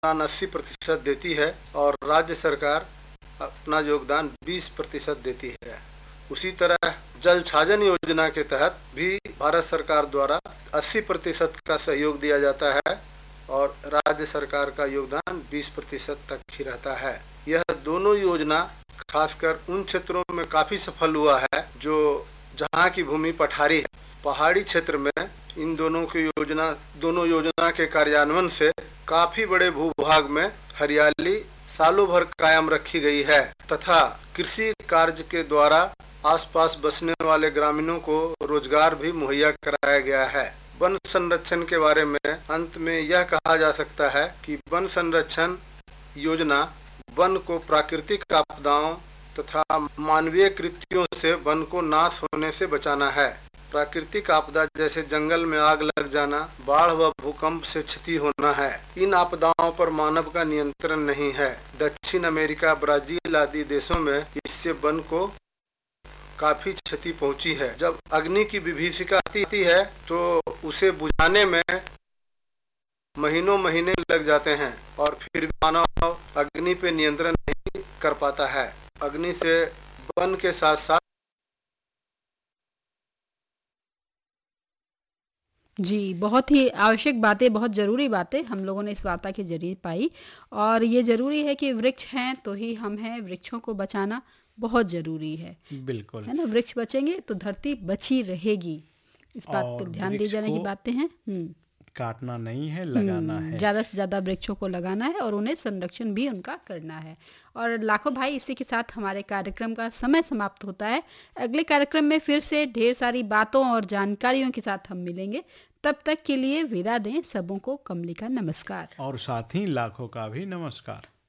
योगदान 80% देती है और राज्य सरकार अपना योगदान 20% देती है। उसी तरह जल छाजन योजना के तहत भी भारत सरकार द्वारा 80% का सहयोग दिया जाता है और राज्य सरकार का योगदान 20% तक ही रहता है। यह दोनों योजना खासकर उन क्षेत्रों में काफ़ी सफल हुआ है जो जहाँ की भूमि पठारी है। पहाड़ी क्षेत्र में इन दोनों योजना के कार्यान्वयन से काफ़ी बड़े भूभाग में हरियाली सालों भर कायम रखी गई है तथा कृषि कार्य के द्वारा आसपास बसने वाले ग्रामीणों को रोजगार भी मुहैया कराया गया है। वन संरक्षण के बारे में अंत में यह कहा जा सकता है कि वन संरक्षण योजना वन को प्राकृतिक आपदाओं तथा मानवीय कृत्यों से वन को नाश होने से बचाना है। प्राकृतिक आपदा जैसे जंगल में आग लग जाना, बाढ़ व भूकंप से क्षति होना है। इन आपदाओं पर मानव का नियंत्रण नहीं है। दक्षिण अमेरिका, ब्राजील आदि देशों में इससे वन को काफी क्षति पहुंची है। जब अग्नि की विभीषिका आती है तो उसे बुझाने में महीनों महीने लग जाते हैं और फिर मानव अग्नि पे नियंत्रण नहीं कर पाता है। अग्नि से वन के साथ साथ जी, बहुत ही आवश्यक बातें, बहुत ज़रूरी बातें हम लोगों ने इस वार्ता के ज़रिए पाई। और ये ज़रूरी है कि वृक्ष हैं तो ही हम हैं, वृक्षों को बचाना बहुत ज़रूरी बिल्कुल। है ना? वृक्ष बचेंगे तो धरती बची रहेगी। इस बात पर और ध्यान दिए वृक्ष जाने की को बातें हैं। काटना नहीं है, लगाना है। ज़्यादा से ज़्यादा वृक्षों को लगाना है और उन्हें संरक्षण भी उनका करना है। और लाखों भाई, इसी के साथ हमारे कार्यक्रम का समय समाप्त होता है। अगले कार्यक्रम में फिर से ढेर सारी बातों और जानकारियों के साथ हम मिलेंगे। तब तक के लिए विदा दें सबों को कमली का नमस्कार। और साथ ही लाखों का भी नमस्कार।